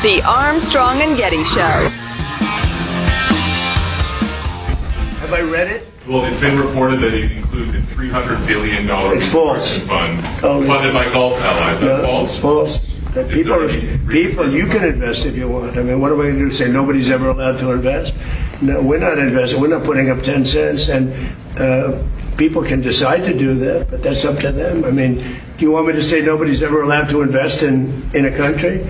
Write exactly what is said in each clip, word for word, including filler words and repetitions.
The Armstrong and Getty Show. Have I read it? Well, it's been reported that it includes a three hundred billion dollars It's false. fund Totally. funded by Gulf allies. That's No, false. it's false. That Is people, there any people, you can invest if you want. I mean, what am I going to do? Say nobody's ever allowed to invest? No, we're not investing. We're not putting up ten cents, and uh, people can decide to do that, but that's up to them. I mean, do you want me to say nobody's ever allowed to invest in, in a country?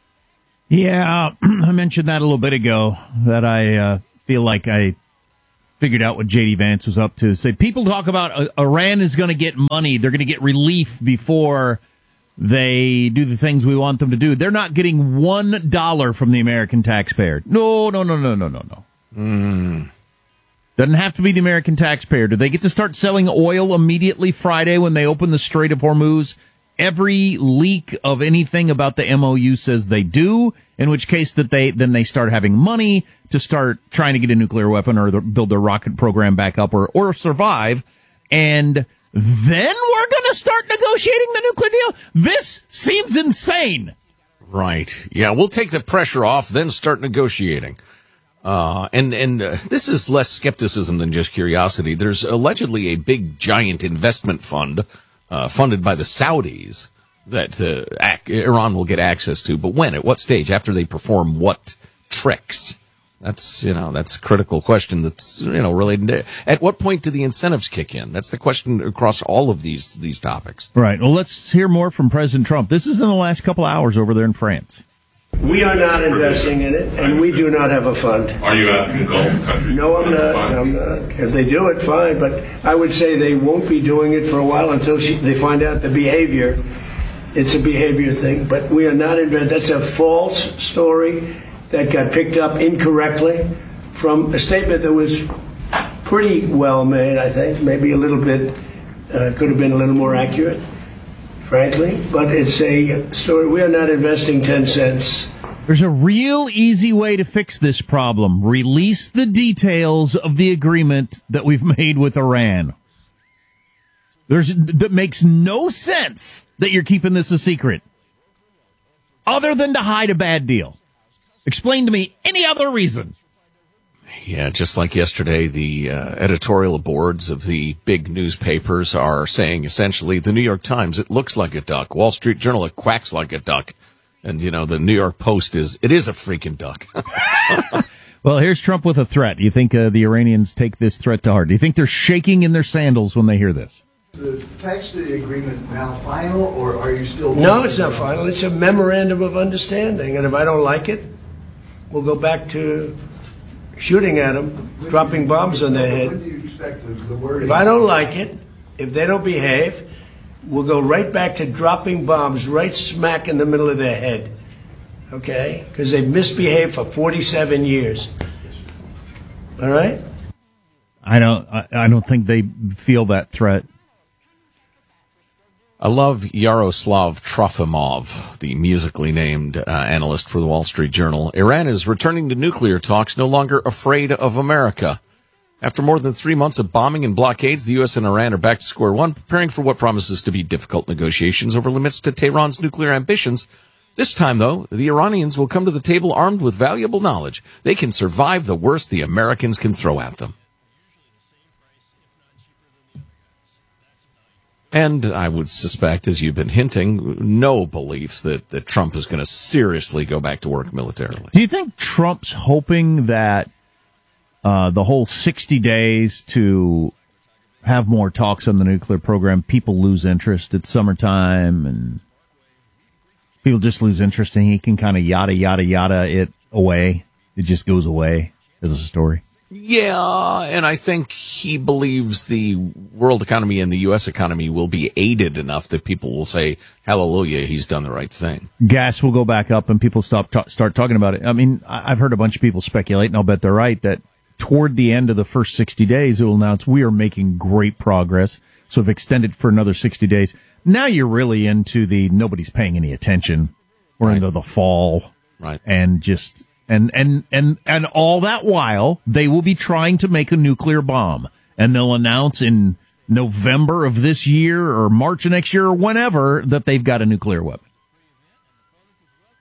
Yeah, I mentioned that a little bit ago, that I uh, feel like I figured out what J D Vance was up to. Say, people talk about uh, Iran is going to get money, they're going to get relief before they do the things we want them to do. They're not getting one dollar from the American taxpayer. No, no, no, no, no, no, no. Mm. Doesn't have to be the American taxpayer. Do they get to start selling oil immediately Friday when they open the Strait of Hormuz? Every leak of anything about the M O U says they do, in which case that they then they start having money to start trying to get a nuclear weapon or the, build their rocket program back up or, or survive. And then we're going to start negotiating the nuclear deal? This seems insane. Right. Yeah, we'll take the pressure off, then start negotiating. Uh, and and uh, this is less skepticism than just curiosity. There's allegedly a big, giant investment fund uh, funded by the Saudis that uh, ac- Iran will get access to. But when? At what stage? After they perform what tricks? That's, you know, that's a critical question that's, you know, related to, at what point do the incentives kick in? That's the question across all of these, these topics. Right. Well, let's hear more from President Trump. This is in the last couple hours over there in France. We are not investing in it, and we do not have a fund. Are you asking the Gulf countries? No, I'm not. I'm not. If they do it, fine. But I would say they won't be doing it for a while until she, they find out the behavior. It's a behavior thing. But we are not investing. That's a false story that got picked up incorrectly from a statement that was pretty well made, I think. Maybe a little bit, uh, could have been a little more accurate, frankly. But it's a story. We are not investing ten cents. There's a real easy way to fix this problem. Release the details of the agreement that we've made with Iran. There's, that makes no sense that you're keeping this a secret, other than to hide a bad deal. Explain to me any other reason. Yeah, just like yesterday, the uh, editorial boards of the big newspapers are saying essentially the New York Times, it looks like a duck. Wall Street Journal, it quacks like a duck. And, you know, the New York Post is, it is a freaking duck. Well, here's Trump with a threat. Do you think uh, the Iranians take this threat to heart? Do you think they're shaking in their sandals when they hear this? The text of the agreement now final, or are you still... No, it's not final. It's a memorandum of understanding. And if I don't like it, we'll go back to shooting at them, dropping bombs on their head. When do you expect the, the word... If I don't like it, if they don't behave, we'll go right back to dropping bombs right smack in the middle of their head. Okay? Because they've misbehaved for forty-seven years. All right? I don't, I, I don't think they feel that threat. I love Yaroslav Trofimov, the musically named uh, analyst for the Wall Street Journal. Iran is returning to nuclear talks, no longer afraid of America. After more than three months of bombing and blockades, the U S and Iran are back to square one, preparing for what promises to be difficult negotiations over limits to Tehran's nuclear ambitions. This time, though, the Iranians will come to the table armed with valuable knowledge. They can survive the worst the Americans can throw at them. And I would suspect, as you've been hinting, no belief that, that Trump is going to seriously go back to work militarily. Do you think Trump's hoping that uh, the whole sixty days to have more talks on the nuclear program, people lose interest? It's summertime and people just lose interest, and he can kind of yada, yada, yada it away. It just goes away as a story. Yeah, and I think he believes the world economy and the U S economy will be aided enough that people will say, hallelujah, he's done the right thing. Gas will go back up and people stop ta- start talking about it. I mean, I've heard a bunch of people speculate, and I'll bet they're right, that toward the end of the first sixty days, it will announce we are making great progress. So if extended for another sixty days, now you're really into the nobody's paying any attention. We're Right. into the fall. Right. And just... And, and, and, and all that while, they will be trying to make a nuclear bomb. And they'll announce in November of this year or March of next year or whenever that they've got a nuclear weapon.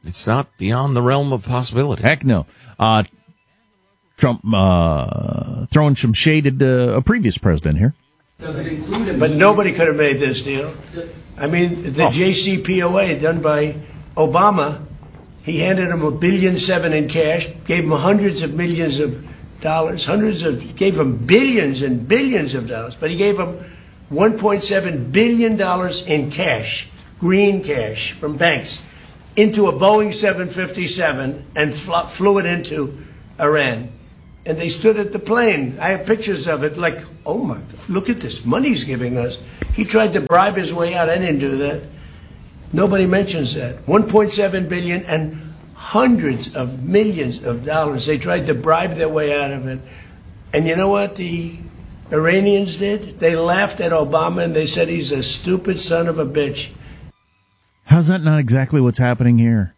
It's not beyond the realm of possibility. Heck no. Uh, Trump uh, throwing some shade at uh, a previous president here. Does it include a But nobody could have made this deal. I mean, the Oh. J C P O A done by Obama, he handed him a billion seven in cash, gave him hundreds of millions of dollars, hundreds of, gave him billions and billions of dollars, but he gave him one point seven billion dollars in cash, green cash from banks, into a Boeing seven fifty-seven and fl- flew it into Iran. And they stood at the plane. I have pictures of it like, oh my God, look at this money he's giving us. He tried to bribe his way out. I didn't do that. Nobody mentions that. one point seven billion dollars and hundreds of millions of dollars. They tried to bribe their way out of it. And you know what the Iranians did? They laughed at Obama and they said he's a stupid son of a bitch. How's that not exactly what's happening here?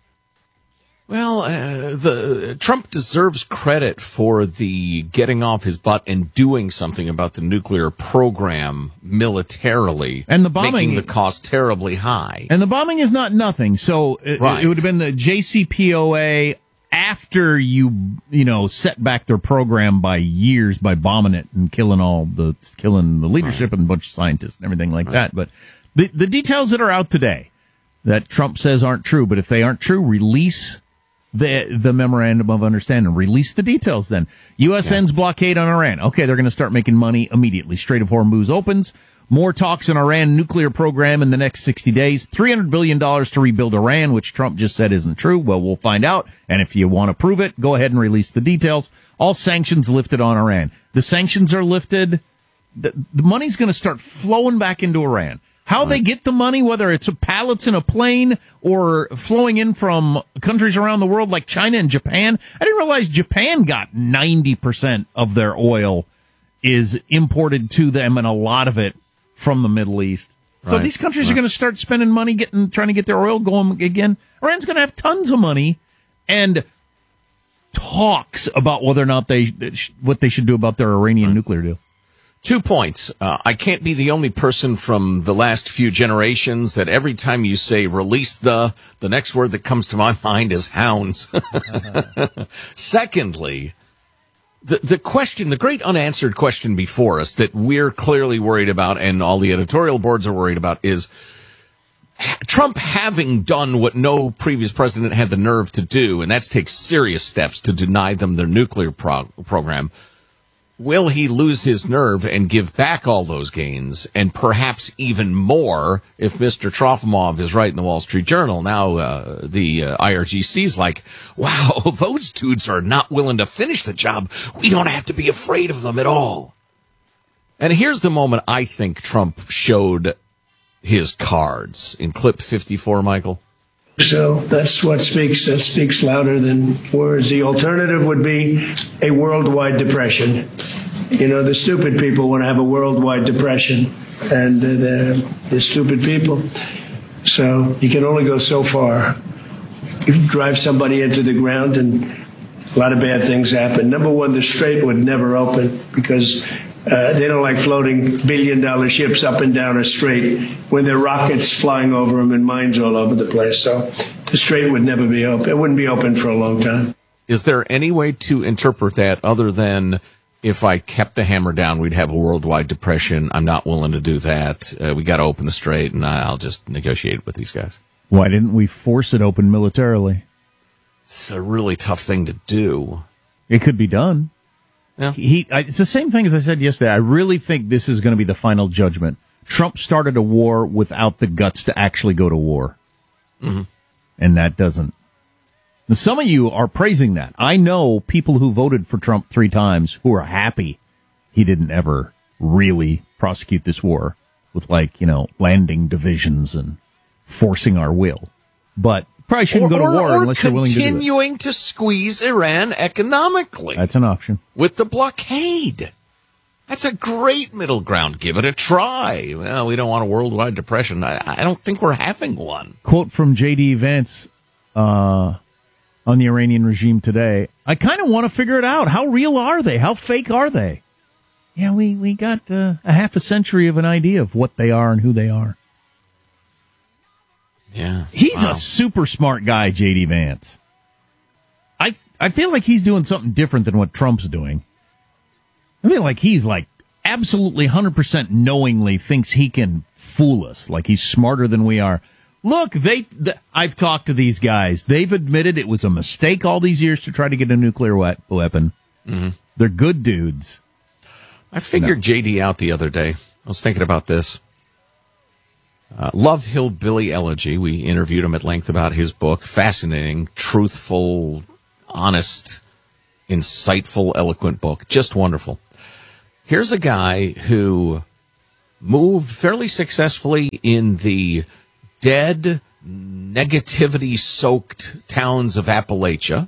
Well, uh, the Trump deserves credit for the getting off his butt and doing something about the nuclear program militarily, And the bombing- making the cost terribly high. And the bombing is not nothing. So it, Right. it would have been the J C P O A after you, you know, set back their program by years by bombing it and killing all the, killing the leadership and a bunch of scientists and everything like that. But the, the details that are out today that Trump says aren't true, but if they aren't true, release the the memorandum of understanding. Release the details then. U S ends blockade on Iran. Okay, they're going to start making money immediately. Strait of Hormuz opens. More talks on Iran nuclear program in the next sixty days. three hundred billion dollars to rebuild Iran, which Trump just said isn't true. Well, we'll find out. And if you want to prove it, go ahead and release the details. All sanctions lifted on Iran. The sanctions are lifted. The, the money's going to start flowing back into Iran. How they get the money, whether it's pallets in a plane or flowing in from countries around the world like China and Japan. I didn't realize Japan got ninety percent of their oil is imported to them, and a lot of it from the Middle East. So Right. these countries Right. are going to start spending money getting trying to get their oil going again. Iran's going to have tons of money and talks about whether or not they what they should do about their Iranian nuclear deal. Two points. Uh, I can't be the only person from the last few generations that every time you say release the, the next word that comes to my mind is hounds. Secondly, the, the question, the great unanswered question before us that we're clearly worried about and all the editorial boards are worried about is Trump having done what no previous president had the nerve to do, and that's take serious steps to deny them their nuclear prog- program. Will he lose his nerve and give back all those gains, and perhaps even more if Mister Trofimov is right in the Wall Street Journal? Now uh, the uh, I R G C's like, wow, those dudes are not willing to finish the job. We don't have to be afraid of them at all. And here's the moment I think Trump showed his cards in clip fifty-four, Michael. So that's what speaks, that speaks louder than words. The alternative would be a worldwide depression. You know, the stupid people want to have a worldwide depression, and uh, they're, they're stupid people. So you can only go so far. You drive somebody into the ground and a lot of bad things happen. Number one, the strait would never open because Uh, they don't like floating billion-dollar ships up and down a strait when there are rockets flying over them and mines all over the place. So the strait would never be open. It wouldn't be open for a long time. Is there any way to interpret that other than if I kept the hammer down, we'd have a worldwide depression? I'm not willing to do that. Uh, we got to open the strait, and I'll just negotiate with these guys. Why didn't we force it open militarily? It's a really tough thing to do. It could be done. Yeah. He, I, it's the same thing as I said yesterday. I really think this is going to be the final judgment. Trump started a war without the guts to actually go to war. Mm-hmm. And that doesn't. Now, some of you are praising that. I know people who voted for Trump three times who are happy he didn't ever really prosecute this war with, like, you know, landing divisions and forcing our will. But probably shouldn't or, go to war or unless you're willing to do it. continuing to squeeze Iran economically. That's an option. With the blockade. That's a great middle ground. Give it a try. Well, we don't want a worldwide depression. I, I don't think we're having one. Quote from J D. Vance uh, on the Iranian regime today. I kind of want to figure it out. How real are they? How fake are they? Yeah, we, we got uh, a half a century of an idea of what they are and who they are. Yeah. He's Wow. a super smart guy, J D Vance. I I feel like he's doing something different than what Trump's doing. I feel like he's like absolutely one hundred percent knowingly thinks he can fool us, like he's smarter than we are. Look, they. The, I've talked to these guys. They've admitted it was a mistake all these years to try to get a nuclear wet, weapon. Mm-hmm. They're good dudes. I figured no. J D out the other day. I was thinking about this. Uh, Love Hillbilly Elegy. We interviewed him at length about his book. Fascinating, truthful, honest, insightful, eloquent book. Just wonderful. Here's a guy who moved fairly successfully in the dead, negativity-soaked towns of Appalachia.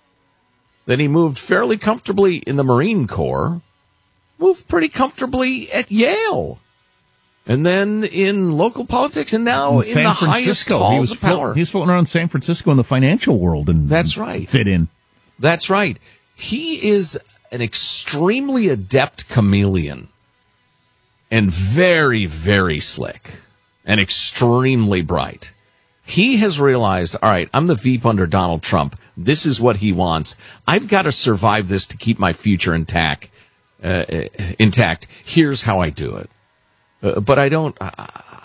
Then he moved fairly comfortably in the Marine Corps, moved pretty comfortably at Yale, and then in local politics, and now in, in the highest halls he was of power. He was floating around San Francisco in the financial world, and that's right. Fit in. That's right. He is an extremely adept chameleon, and very, very slick. And extremely bright. He has realized, all right, I'm the Veep under Donald Trump. This is what he wants. I've got to survive this to keep my future intact. Uh, intact. Here's how I do it. Uh, but I don't. Uh,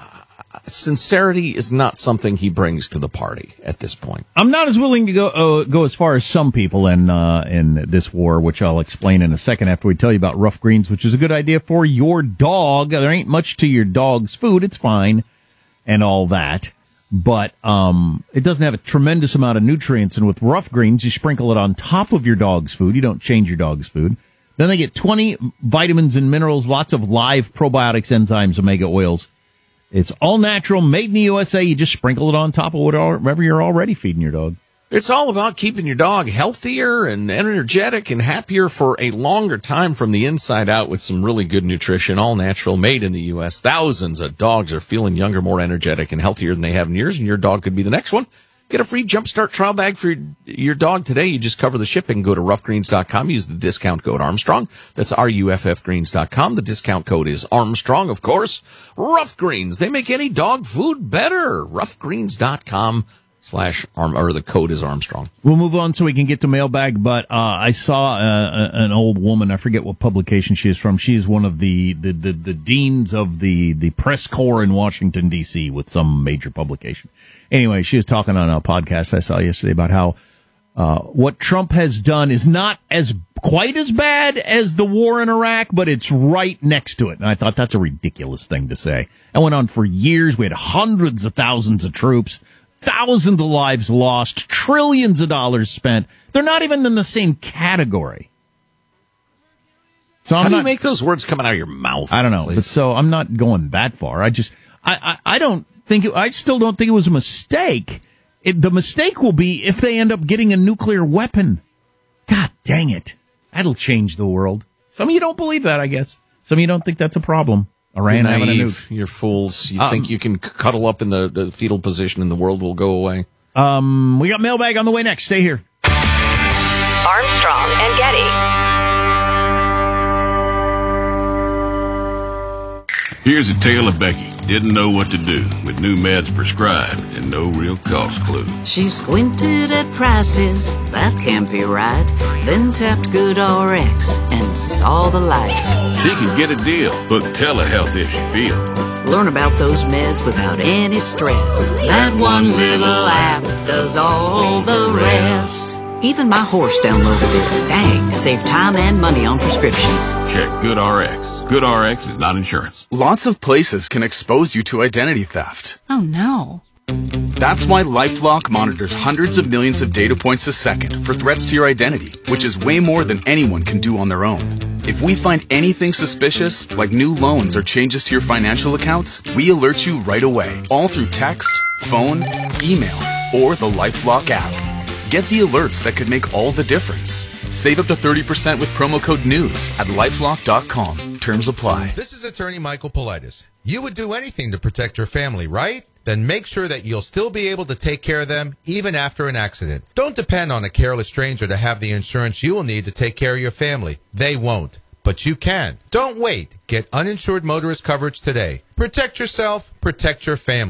sincerity is not something he brings to the party at this point. I'm not as willing to go uh, go as far as some people in uh, in this war, which I'll explain in a second after we tell you about Rough Greens, which is a good idea for your dog. There ain't much to your dog's food. It's fine. And all that, but um, it doesn't have a tremendous amount of nutrients. And with Rough Greens, you sprinkle it on top of your dog's food. You don't change your dog's food. Then they get twenty vitamins and minerals, lots of live probiotics, enzymes, omega oils. It's all natural, made in the U S A. You just sprinkle it on top of whatever you're already feeding your dog. It's all about keeping your dog healthier and energetic and happier for a longer time from the inside out with some really good nutrition, all natural, made in the U S. Thousands of dogs are feeling younger, more energetic, and healthier than they have in years, and your dog could be the next one. Get a free Jumpstart trial bag for your, your dog today. You just cover the shipping. Go to rough greens dot com. Use the discount code Armstrong. That's R U F F greens dot com. The discount code is Armstrong, of course. Rough Greens. They make any dog food better. rough greens dot com. Slash arm or the code is Armstrong. We'll move on so we can get to mailbag. But uh, I saw uh, an old woman. I forget what publication she is from. She's one of the the, the, the deans of the, the press corps in Washington D C with some major publication. Anyway, she was talking on a podcast I saw yesterday about how uh, what Trump has done is not as quite as bad as the war in Iraq, but it's right next to it. And I thought that's a ridiculous thing to say. It went on for years. We had hundreds of thousands of troops. Thousands of lives lost, trillions of dollars spent. They're not even in the same category. So I'm How do not, you make those words coming out of your mouth? I don't know, please? but so I'm not going that far. I just, I, I, I don't think, it, I still don't think it was a mistake. It, the mistake will be if they end up getting a nuclear weapon. God dang it. That'll change the world. Some of you don't believe that, I guess. Some of you don't think that's a problem. Iran You're having a naive. nuke. You're fools. You Um, think you can cuddle up in the, the fetal position and the world will go away? Um, we got mailbag on the way next. Stay here. Armstrong and Getty. Here's a tale of Becky. Didn't know what to do with new meds prescribed and no real cost clue. She squinted at prices, that can't be right. Then tapped GoodRx and saw the light. She can get a deal. Book telehealth if she feel. Learn about those meds without any stress. That one little app does all the rest. Even my horse downloaded it. Dang, save time and money on prescriptions. Check GoodRx. GoodRx is not insurance. Lots of places can expose you to identity theft. Oh no. That's why LifeLock monitors hundreds of millions of data points a second for threats to your identity, which is way more than anyone can do on their own. If we find anything suspicious, like new loans or changes to your financial accounts, we alert you right away, all through text, phone, email, or the LifeLock app. Get the alerts that could make all the difference. Save up to thirty percent with promo code NEWS at lifelock dot com. Terms apply. This is attorney Michael Politis. You would do anything to protect your family, right? Then make sure that you'll still be able to take care of them even after an accident. Don't depend on a careless stranger to have the insurance you will need to take care of your family. They won't, but you can. Don't wait. Get uninsured motorist coverage today. Protect yourself, protect your family.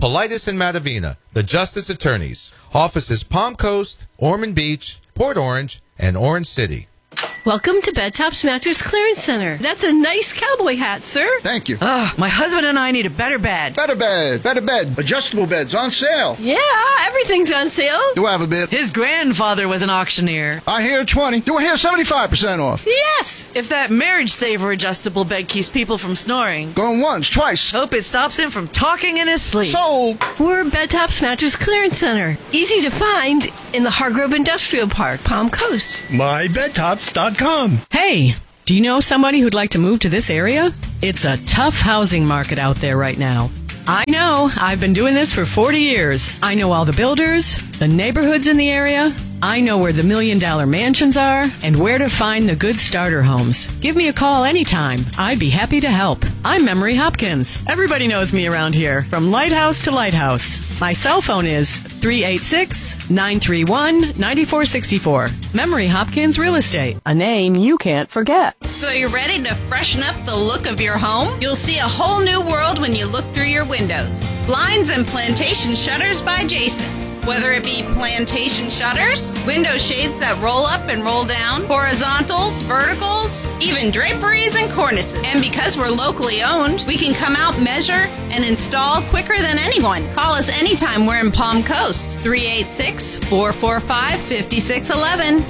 Politis and Matavina, the Justice Attorneys. Offices Palm Coast, Ormond Beach, Port Orange, and Orange City. Welcome to Bed Tops Mattress Clearance Center. That's a nice cowboy hat, sir. Thank you. Ugh, my husband and I need a better bed. Better bed, better bed. Adjustable beds on sale. Yeah, everything's on sale. Do I have a bid? His grandfather was an auctioneer. I hear twenty. Do I hear seventy-five percent off? Yes. If that marriage saver adjustable bed keeps people from snoring. Going once, twice. Hope it stops him from talking in his sleep. Sold. We're Bed Tops Mattress Clearance Center. Easy to find in the Hargrove Industrial Park, Palm Coast. my bed tops dot com. Hey, do you know somebody who'd like to move to this area? It's a tough housing market out there right now. I know. I've been doing this for forty years. I know all the builders, the neighborhoods in the area. I know where the million dollar mansions are and where to find the good starter homes. Give me a call anytime. I'd be happy to help. I'm Memory Hopkins. Everybody knows me around here, from lighthouse to lighthouse. My cell phone is three eight six, nine three one, nine four six four. Memory Hopkins Real Estate, a name you can't forget. So you're ready to freshen up the look of your home? You'll see a whole new world when you look through your windows. Blinds and Plantation Shutters by Jason. Whether it be plantation shutters, window shades that roll up and roll down, horizontals, verticals, even draperies and cornices. And because we're locally owned, we can come out, measure, and install quicker than anyone. Call us anytime we're in Palm Coast. three eight six, four four five, five six one one.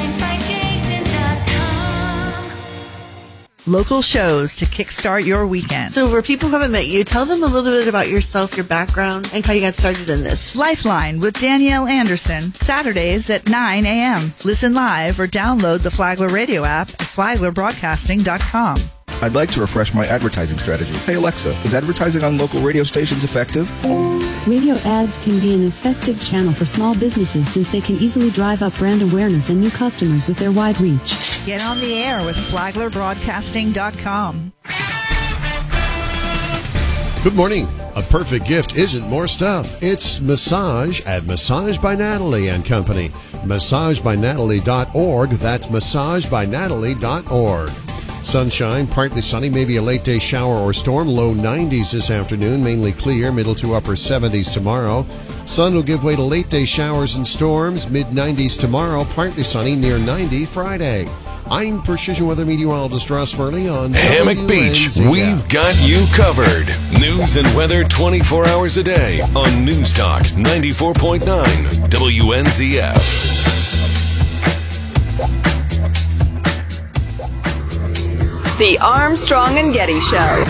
Local shows to kickstart your weekend. So for people who haven't met you, tell them a little bit about yourself, your background, and how you got started in this. Lifeline with Danielle Anderson, Saturdays at nine a.m. Listen live or download the Flagler Radio app at flagler broadcasting dot com. I'd like to refresh my advertising strategy. Hey Alexa, is advertising on local radio stations effective? Radio ads can be an effective channel for small businesses since they can easily drive up brand awareness and new customers with their wide reach. Get on the air with flagler broadcasting dot com. Good morning. A perfect gift isn't more stuff. It's massage at Massage by Natalie and Company. massage by natalie dot org. That's massage by natalie dot org. Sunshine, partly sunny, maybe a late day shower or storm. Low nineties this afternoon, mainly clear, middle to upper seventies tomorrow. Sun will give way to late day showers and storms, mid nineties tomorrow, partly sunny, near ninety Friday. I'm Precision Weather Meteorologist Ross Murley on Hammock Beach. We've got you covered. News and weather twenty-four hours a day on News Talk ninety-four point nine W N Z F. The Armstrong and Getty Show.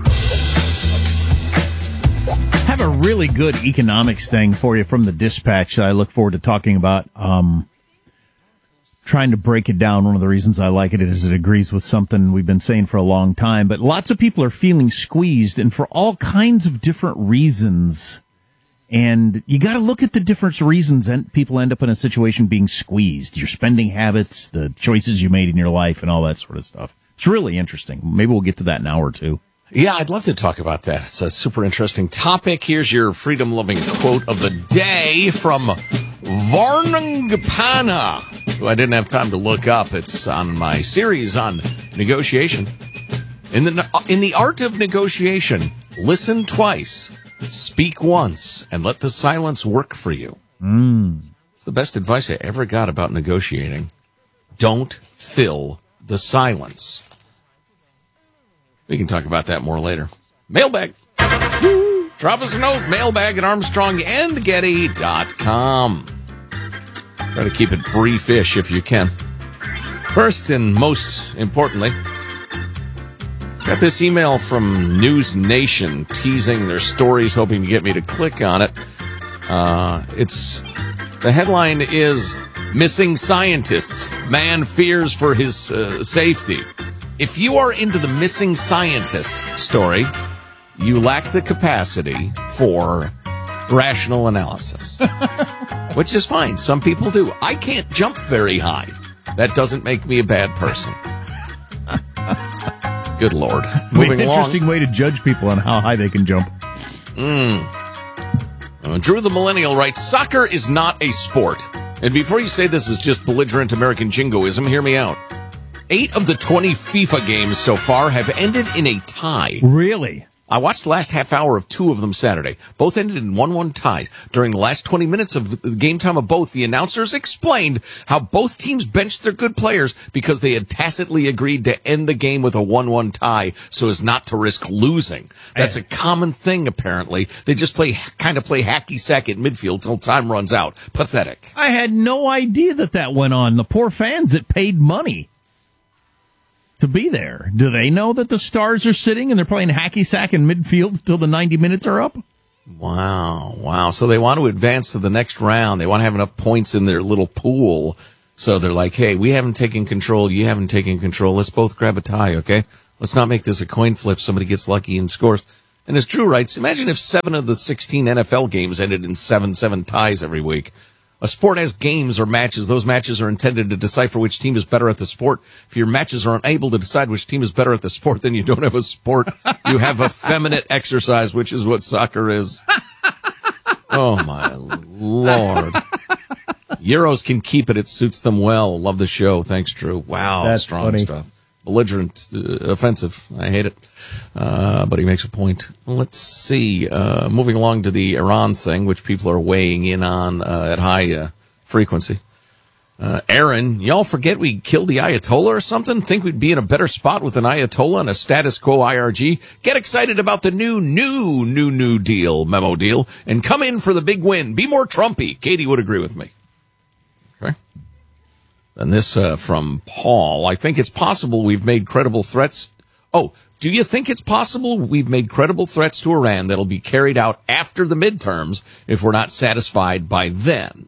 Have a really good economics thing for you from the Dispatch that I look forward to talking about. Um, trying to break it down. One of the reasons I like it is it agrees with something we've been saying for a long time. But lots of people are feeling squeezed, and for all kinds of different reasons. And you got to look at the different reasons and people end up in a situation being squeezed. Your spending habits, the choices you made in your life, and all that sort of stuff. It's really interesting. Maybe we'll get to that in an hour or two. Yeah, I'd love to talk about that. It's a super interesting topic. Here's your freedom-loving quote of the day from Varnangapana, who I didn't have time to look up. It's on my series on negotiation. In the in the art of negotiation, listen twice, speak once, and let the silence work for you. Mm. It's the best advice I ever got about negotiating. Don't fill the silence. We can talk about that more later. Mailbag. Drop us a note. Mailbag at armstrong and getty dot com. Try to keep it briefish if you can. First and most importantly, got this email from News Nation teasing their stories, hoping to get me to click on it. Uh, it's the headline is Missing Scientists. Man fears for his uh, safety. If you are into the missing scientist story, you lack the capacity for rational analysis, which is fine. Some people do. I can't jump very high. That doesn't make me a bad person. Good Lord. Moving An along. interesting way to judge people on how high they can jump. Mm. Uh, Drew the Millennial writes, soccer is not a sport. And before you say this is just belligerent American jingoism, hear me out. Eight of the twenty FIFA games so far have ended in a tie. Really? I watched the last half hour of two of them Saturday. Both ended in one one ties. During the last twenty minutes of the game time of both, the announcers explained how both teams benched their good players because they had tacitly agreed to end the game with a one one tie so as not to risk losing. That's a common thing, apparently. They just play kind of play hacky sack at midfield till time runs out. Pathetic. I had no idea that that went on. The poor fans that paid money to be there. Do they know that the Stars are sitting and they're playing hacky sack in midfield until the ninety minutes are up? Wow, wow. So they want to advance to the next round. They want to have enough points in their little pool. So they're like, hey, we haven't taken control. You haven't taken control. Let's both grab a tie, okay? Let's not make this a coin flip. Somebody gets lucky and scores. And as Drew writes, imagine if seven of the sixteen N F L games ended in seven seven ties every week. A sport has games or matches. Those matches are intended to decipher which team is better at the sport. If your matches are unable to decide which team is better at the sport, then you don't have a sport. You have effeminate exercise, which is what soccer is. Oh, my Lord. Euros can keep it. It suits them well. Love the show. Thanks, Drew. Wow, That's strong funny. stuff. Belligerent, uh, offensive. I hate it. Uh, but he makes a point. Let's see. Uh, moving along to the Iran thing, which people are weighing in on uh, at high uh, frequency. Uh, Aaron, y'all forget we killed the Ayatollah or something? Think we'd be in a better spot with an Ayatollah and a status quo I R G? Get excited about the new, new, new, new deal, memo deal, and come in for the big win. Be more Trumpy. Katie would agree with me. Okay. And this uh, from Paul. I think it's possible we've made credible threats. Oh, do you think it's possible we've made credible threats to Iran that'll be carried out after the midterms if we're not satisfied by then?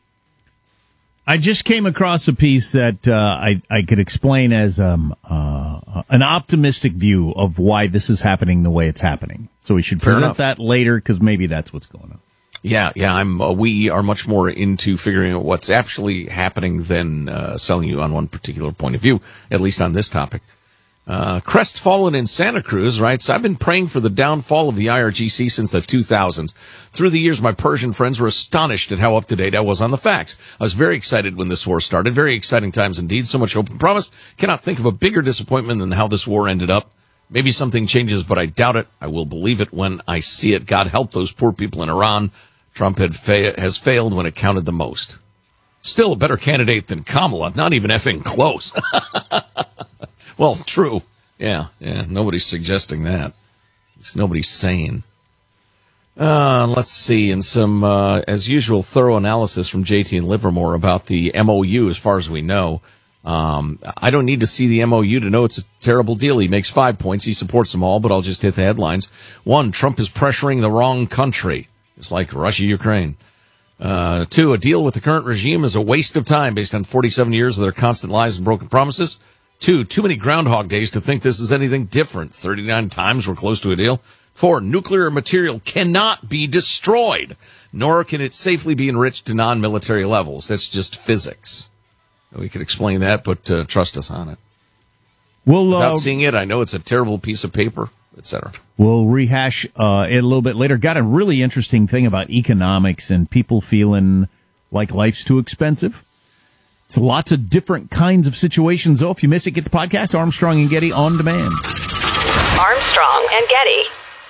I just came across a piece that uh, I, I could explain as um, uh, an optimistic view of why this is happening the way it's happening. So we should Fair present enough. that later because maybe that's what's going on. Yeah, yeah, I'm. Uh, we are much more into figuring out what's actually happening than uh, selling you on one particular point of view, at least on this topic. Uh, Crestfallen in Santa Cruz writes, I've been praying for the downfall of the I R G C since the two thousands. Through the years, my Persian friends were astonished at how up-to-date I was on the facts. I was very excited when this war started. Very exciting times indeed. So much hope and promise. Cannot think of a bigger disappointment than how this war ended up. Maybe something changes, but I doubt it. I will believe it when I see it. God help those poor people in Iran. Trump had fa- has failed when it counted the most. Still a better candidate than Kamala. Not even effing close. Well, true. Yeah, yeah. Nobody's suggesting that. At least nobody's sane. Uh, let's see. And some, uh, as usual, thorough analysis from J T and Livermore about the M O U as far as we know. Um, I don't need to see the M O U to know it's a terrible deal. He makes five points. He supports them all, but I'll just hit the headlines. One, Trump is pressuring the wrong country. It's like Russia, Ukraine. Uh, two, a deal with the current regime is a waste of time based on forty-seven years of their constant lies and broken promises. Two, too many Groundhog Days to think this is anything different. thirty-nine times we're close to a deal. Four, nuclear material cannot be destroyed, nor can it safely be enriched to non-military levels. That's just physics. We could explain that, but uh, trust us on it. We'll, Without uh, seeing it, I know it's a terrible piece of paper, et cetera. We'll rehash uh, it a little bit later. Got a really interesting thing about economics and people feeling like life's too expensive. It's lots of different kinds of situations, though. If you miss it, get the podcast, Armstrong and Getty on demand. Armstrong and Getty.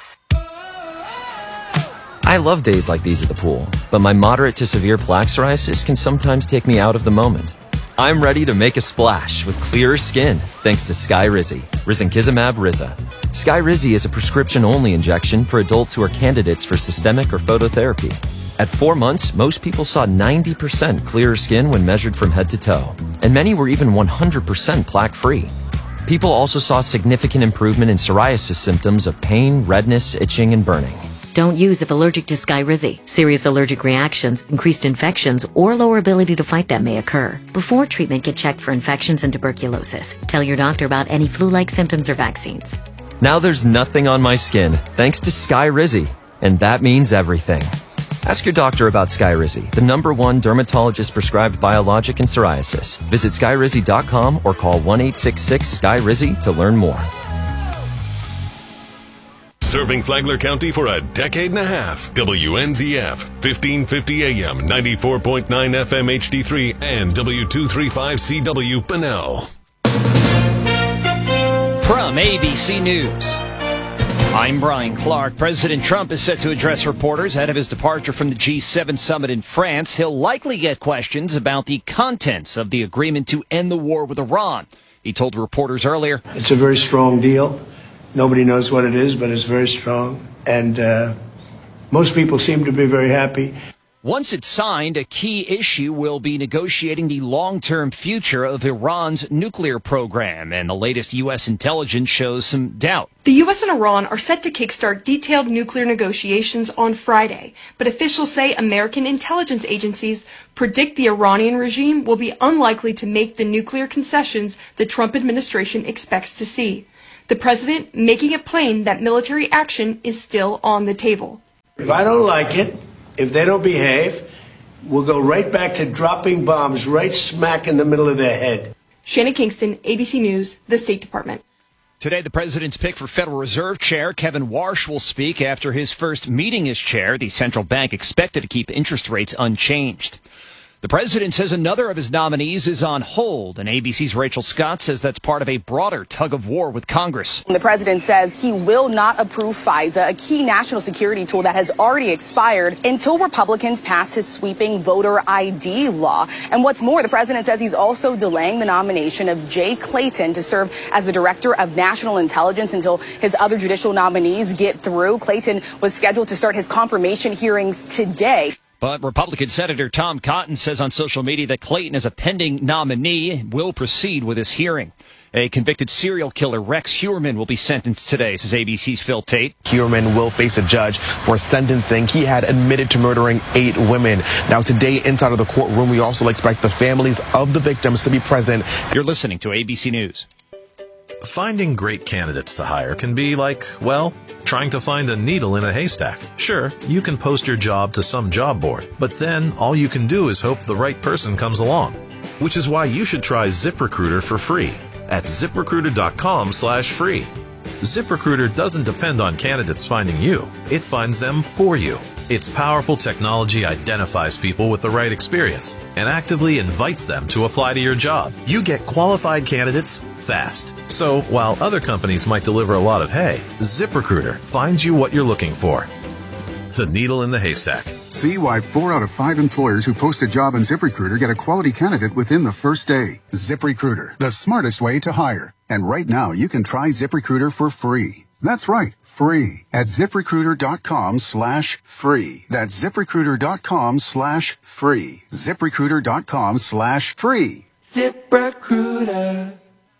I love days like these at the pool, but my moderate to severe plaque psoriasis can sometimes take me out of the moment. I'm ready to make a splash with clearer skin thanks to Skyrizi, Risankizumab Riza. Skyrizi is a prescription-only injection for adults who are candidates for systemic or phototherapy. At four months, most people saw ninety percent clearer skin when measured from head to toe, and many were even one hundred percent plaque-free. People also saw significant improvement in psoriasis symptoms of pain, redness, itching, and burning. Don't use if allergic to Skyrizi. Serious allergic reactions, increased infections, or lower ability to fight them may occur. Before treatment, get checked for infections and tuberculosis. Tell your doctor about any flu-like symptoms or vaccines. Now there's nothing on my skin thanks to Skyrizi, and that means everything. Ask your doctor about Skyrizi, the number one dermatologist-prescribed biologic in psoriasis. Visit Skyrizi dot com or call one eight six six Sky Rizi to learn more. Serving Flagler County for a decade and a half. W N Z F, fifteen fifty A M, ninety-four point nine F M H D three, and W two thirty-five C W Bunnell. From A B C News, I'm Brian Clark. President Trump is set to address reporters ahead of his departure from the G seven summit in France. He'll likely get questions about the contents of the agreement to end the war with Iran. He told reporters earlier, "It's a very strong deal. Nobody knows what it is, but it's very strong. And uh, most people seem to be very happy." Once it's signed, a key issue will be negotiating the long-term future of Iran's nuclear program, and the latest U S intelligence shows some doubt. The U S and Iran are set to kickstart detailed nuclear negotiations on Friday, but officials say American intelligence agencies predict the Iranian regime will be unlikely to make the nuclear concessions the Trump administration expects to see. The president making it plain that military action is still on the table. If I don't like it, if they don't behave, we'll go right back to dropping bombs right smack in the middle of their head. Shannon Kingston, A B C News, the State Department. Today, the president's pick for Federal Reserve Chair Kevin Warsh will speak after his first meeting as chair. The central bank expected to keep interest rates unchanged. The president says another of his nominees is on hold, and A B C's Rachel Scott says that's part of a broader tug-of-war with Congress. The president says he will not approve FISA, a key national security tool that has already expired, until Republicans pass his sweeping voter I D law. And what's more, the president says he's also delaying the nomination of Jay Clayton to serve as the director of national intelligence until his other judicial nominees get through. Clayton was scheduled to start his confirmation hearings today. But Republican Senator Tom Cotton says on social media that Clayton is a pending nominee and will proceed with his hearing. A convicted serial killer, Rex Heuermann, will be sentenced today, says A B C's Phil Tate. Heuermann will face a judge for sentencing. He had admitted to murdering eight women. Now, today, inside of the courtroom, we also expect the families of the victims to be present. You're listening to A B C News. Finding great candidates to hire can be like, well, trying to find a needle in a haystack. Sure, you can post your job to some job board, but then all you can do is hope the right person comes along. Which is why you should try ZipRecruiter for free at ZipRecruiter.com slash free. ZipRecruiter doesn't depend on candidates finding you. It finds them for you. Its powerful technology identifies people with the right experience and actively invites them to apply to your job. You get qualified candidates fast. So while other companies might deliver a lot of hay, ZipRecruiter finds you what you're looking for. The needle in the haystack. See why four out of five employers who post a job on ZipRecruiter get a quality candidate within the first day. ZipRecruiter, the smartest way to hire. And right now, you can try ZipRecruiter for free. That's right, free at ZipRecruiter.com slash free. That's ZipRecruiter.com slash free. ZipRecruiter.com slash free. ZipRecruiter.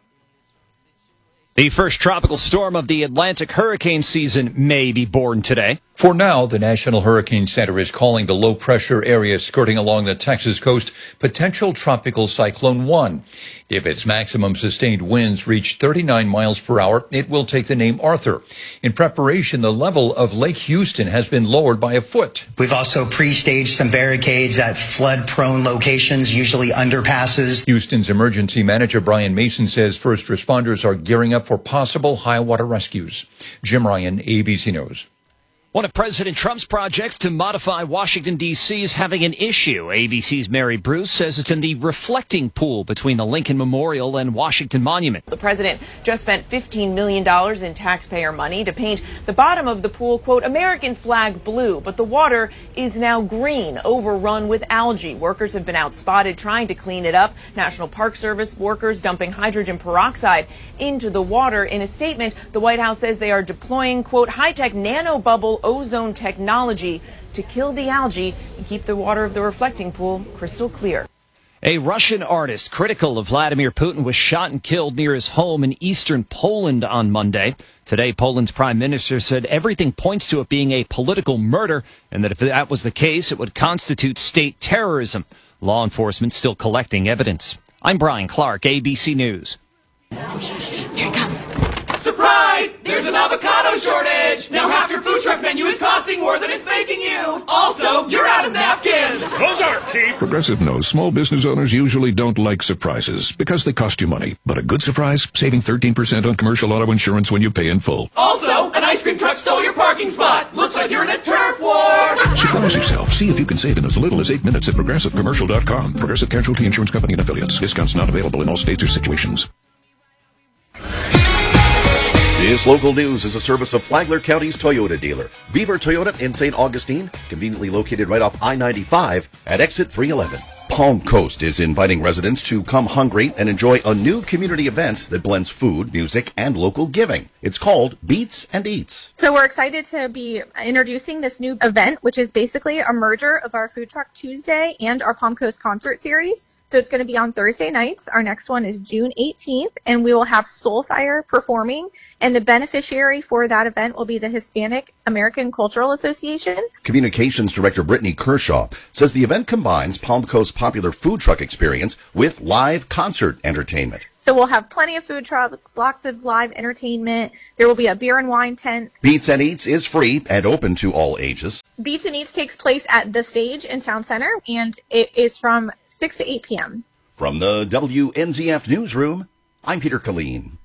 The first tropical storm of the Atlantic hurricane season may be born today. For now, the National Hurricane Center is calling the low-pressure area skirting along the Texas coast potential tropical cyclone one. If its maximum sustained winds reach thirty-nine miles per hour, it will take the name Arthur. In preparation, the level of Lake Houston has been lowered by a foot. We've also pre-staged some barricades at flood-prone locations, usually underpasses. Houston's emergency manager, Brian Mason, says first responders are gearing up for possible high-water rescues. Jim Ryan, A B C News. One of President Trump's projects to modify Washington, D C is having an issue. A B C's Mary Bruce says it's in the reflecting pool between the Lincoln Memorial and Washington Monument. The president just spent fifteen million dollars in taxpayer money to paint the bottom of the pool, quote, American flag blue, but the water is now green, overrun with algae. Workers have been out spotted trying to clean it up. National Park Service workers dumping hydrogen peroxide into the water. In a statement, the White House says they are deploying, quote, high-tech nanobubble ozone technology to kill the algae and keep the water of the reflecting pool crystal clear. A Russian artist critical of Vladimir Putin was shot and killed near his home in eastern Poland on Monday. Today, Poland's prime minister said everything points to it being a political murder and that if that was the case, it would constitute state terrorism. Law enforcement still collecting evidence. I'm Brian Clark, A B C News. Here it comes. Surprise! There's an avocado shortage! Now half your food truck menu is costing more than it's making you! Also, you're out of napkins! Those aren't cheap! Progressive knows small business owners usually don't like surprises because they cost you money. But a good surprise? Saving thirteen percent on commercial auto insurance when you pay in full. Also, an ice cream truck stole your parking spot! Looks like you're in a turf war! Surprise yourself. See if you can save in as little as eight minutes at Progressive Commercial dot com. Progressive Casualty Insurance Company and Affiliates. Discounts not available in all states or situations. This local news is a service of Flagler County's Toyota dealer, Beaver Toyota in Saint Augustine, conveniently located right off I ninety-five at exit three eleven. Palm Coast is inviting residents to come hungry and enjoy a new community event that blends food, music, and local giving. It's called Beats and Eats. So we're excited to be introducing this new event, which is basically a merger of our Food Truck Tuesday and our Palm Coast concert series. So it's going to be on Thursday nights. Our next one is June eighteenth, and we will have Soulfire performing, and the beneficiary for that event will be the Hispanic American Cultural Association. Communications Director Brittany Kershaw says the event combines Palm Coast's popular food truck experience with live concert entertainment. So we'll have plenty of food trucks, lots of live entertainment. There will be a beer and wine tent. Beats and Eats is free and open to all ages. Beats and Eats takes place at The Stage in Town Center, and it is from six to eight p.m. From the W N Z F Newsroom, I'm Peter Colleen.